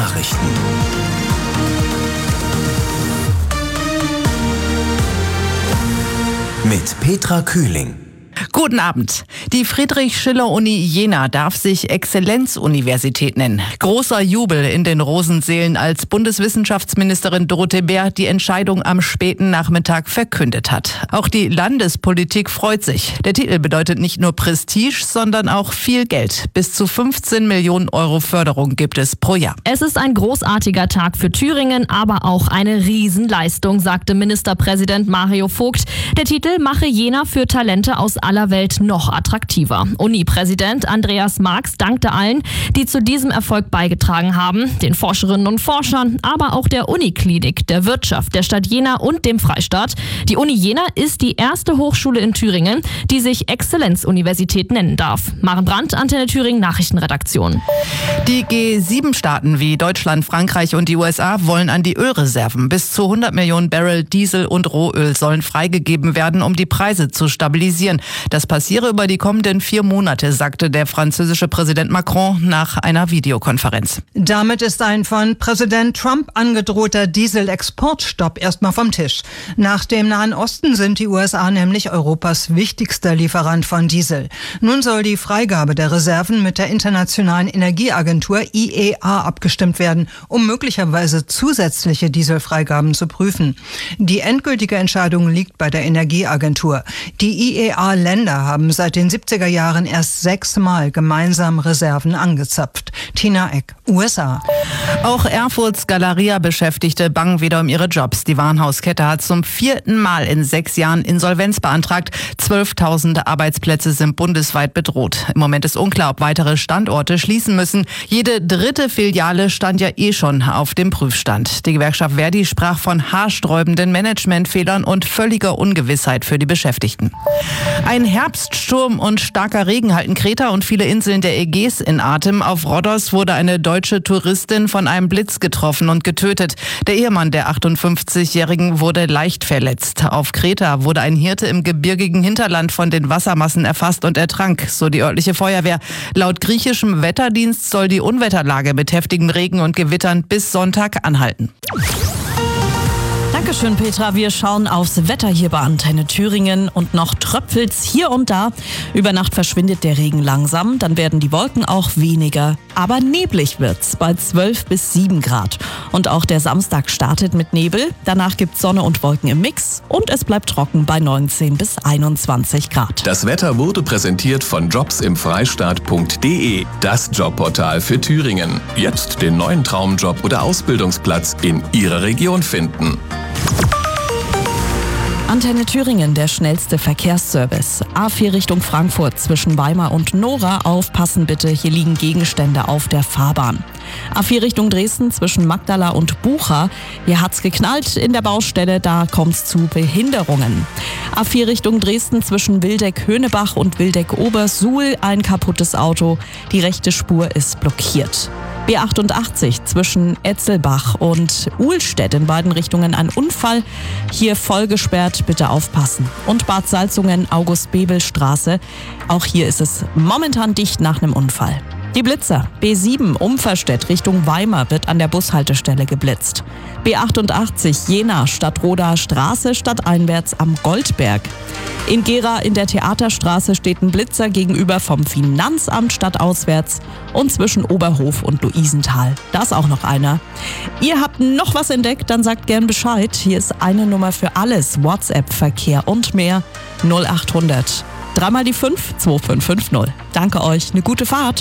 Nachrichten. Mit Petra Kühling. Guten Abend. Die Friedrich-Schiller-Uni Jena darf sich Exzellenzuniversität nennen. Großer Jubel in den Rosenseelen, als Bundeswissenschaftsministerin Dorothee Bär die Entscheidung am späten Nachmittag verkündet hat. Auch die Landespolitik freut sich. Der Titel bedeutet nicht nur Prestige, sondern auch viel Geld. Bis zu 15 Millionen Euro Förderung gibt es pro Jahr. Es ist ein großartiger Tag für Thüringen, aber auch eine Riesenleistung, sagte Ministerpräsident Mario Vogt. Der Titel mache Jena für Talente aus aller Welt noch attraktiver. Uni-Präsident Andreas Marx dankte allen, die zu diesem Erfolg beigetragen haben, den Forscherinnen und Forschern, aber auch der Uniklinik, der Wirtschaft, der Stadt Jena und dem Freistaat. Die Uni Jena ist die erste Hochschule in Thüringen, die sich Exzellenzuniversität nennen darf. Maren Brandt, Antenne Thüringen, Nachrichtenredaktion. Die G7-Staaten wie Deutschland, Frankreich und die USA wollen an die Ölreserven. Bis zu 100 Millionen Barrel Diesel und Rohöl sollen freigegeben werden, um die Preise zu stabilisieren. Das passiere über die kommenden 4 Monate, sagte der französische Präsident Macron nach einer Videokonferenz. Damit ist ein von Präsident Trump angedrohter Dieselexportstopp erstmal vom Tisch. Nach dem Nahen Osten sind die USA nämlich Europas wichtigster Lieferant von Diesel. Nun soll die Freigabe der Reserven mit der Internationalen Energieagentur IEA abgestimmt werden, um möglicherweise zusätzliche Dieselfreigaben zu prüfen. Die endgültige Entscheidung liegt bei der Energieagentur. Die IEA-Länder haben seit den 70er Jahren erst 6 Mal gemeinsam Reserven angezapft. Tina Eck, USA. Auch Erfurts Galeria-Beschäftigte bangen wieder um ihre Jobs. Die Warenhauskette hat zum 4. Mal in 6 Jahren Insolvenz beantragt. 12.000 Arbeitsplätze sind bundesweit bedroht. Im Moment ist unklar, ob weitere Standorte schließen müssen. Jede 3. Filiale stand ja schon auf dem Prüfstand. Die Gewerkschaft Verdi sprach von haarsträubenden Managementfehlern und völliger Ungewissheit für die Beschäftigten. Ein Herbststurm und starker Regen halten Kreta und viele Inseln der Ägäis in Atem. Auf Rhodos wurde eine deutsche Touristin von einem Blitz getroffen und getötet. Der Ehemann der 58-Jährigen wurde leicht verletzt. Auf Kreta wurde ein Hirte im gebirgigen Hinterland von den Wassermassen erfasst und ertrank, so die örtliche Feuerwehr. Laut griechischem Wetterdienst soll die Unwetterlage mit heftigen Regen und Gewittern bis Sonntag anhalten. Dankeschön, Petra. Wir schauen aufs Wetter hier bei Antenne Thüringen und noch tröpfelt's hier und da. Über Nacht verschwindet der Regen langsam, dann werden die Wolken auch weniger. Aber neblig wird's bei 12 bis 7 Grad. Und auch der Samstag startet mit Nebel. Danach gibt's Sonne und Wolken im Mix und es bleibt trocken bei 19 bis 21 Grad. Das Wetter wurde präsentiert von jobsimfreistaat.de, das Jobportal für Thüringen. Jetzt den neuen Traumjob oder Ausbildungsplatz in Ihrer Region finden. Antenne Thüringen, der schnellste Verkehrsservice. A4 Richtung Frankfurt zwischen Weimar und Nora. Aufpassen bitte, hier liegen Gegenstände auf der Fahrbahn. A4 Richtung Dresden zwischen Magdala und Bucha. Hier hat's geknallt in der Baustelle, da kommt's zu Behinderungen. A4 Richtung Dresden zwischen Wildeck-Höhnebach und Wildeck-Obersuhl. Ein kaputtes Auto. Die rechte Spur ist blockiert. B88 zwischen Etzelbach und Uhlstedt in beiden Richtungen ein Unfall. Hier voll gesperrt, bitte aufpassen. Und Bad Salzungen, August-Bebel-Straße. Auch hier ist es momentan dicht nach einem Unfall. Die Blitzer. B7 Umverstedt Richtung Weimar wird an der Bushaltestelle geblitzt. B88 Jena Stadtroder Straße stadteinwärts am Goldberg. In Gera in der Theaterstraße steht ein Blitzer gegenüber vom Finanzamt stadtauswärts und zwischen Oberhof und Luisenthal. Da ist auch noch einer. Ihr habt noch was entdeckt, dann sagt gern Bescheid. Hier ist eine Nummer für alles. WhatsApp-Verkehr und mehr 0800 3 mal die 5 2550. Danke euch, eine gute Fahrt.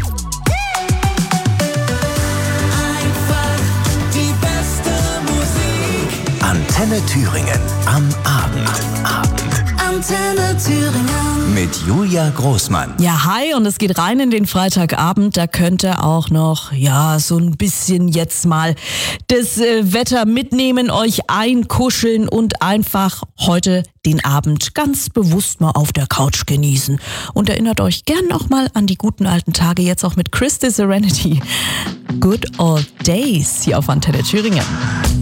Antenne Thüringen am Abend. Antenne Thüringen. Mit Julia Großmann. Ja, hi, und es geht rein in den Freitagabend. Da könnt ihr auch noch, so ein bisschen jetzt mal das Wetter mitnehmen, euch einkuscheln und einfach heute den Abend ganz bewusst mal auf der Couch genießen. Und erinnert euch gern noch mal an die guten alten Tage, jetzt auch mit Chris the Serenity. Good Old Days hier auf Antenne Thüringen.